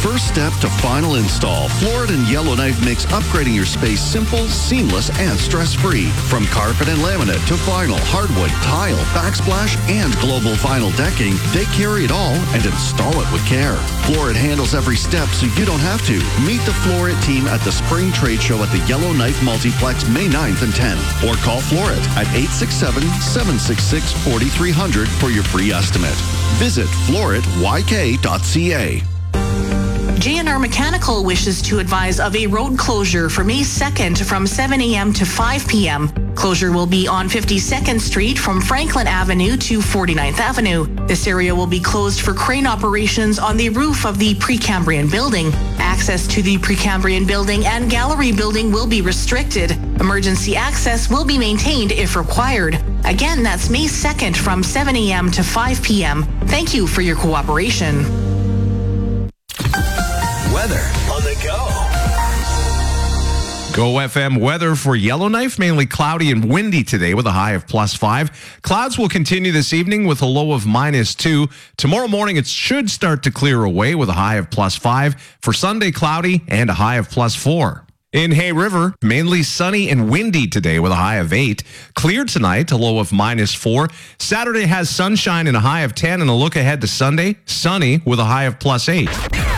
first step to final install, Florid and Yellowknife makes upgrading your space simple, seamless, and stress-free. From carpet and laminate to vinyl, hardwood, tile, backsplash, and global vinyl decking, they carry it all and install it with care. Florid handles every step so you don't have to. Meet the Florid team at the Spring Trade Show at the Yellowknife Multiplex May 9th and 10th. Or call Florid at 867-766-4300 for your free estimate. Visit floridyk.ca. J&R Mechanical wishes to advise of a road closure for May 2nd from 7 a.m. to 5 p.m. Closure will be on 52nd Street from Franklin Avenue to 49th Avenue. This area will be closed for crane operations on the roof of the Precambrian building. Access to the Precambrian building and gallery building will be restricted. Emergency access will be maintained if required. Again, that's May 2nd from 7 a.m. to 5 p.m. Thank you for your cooperation. Weather on the go. Go FM weather for Yellowknife, mainly cloudy and windy today with a high of +5. Clouds will continue this evening with a low of -2. Tomorrow morning, it should start to clear away with a high of +5. For Sunday, cloudy and a high of +4. In Hay River, mainly sunny and windy today with a high of 8. Clear tonight, a low of -4. Saturday has sunshine and a high of 10, and a look ahead to Sunday, sunny with a high of +8.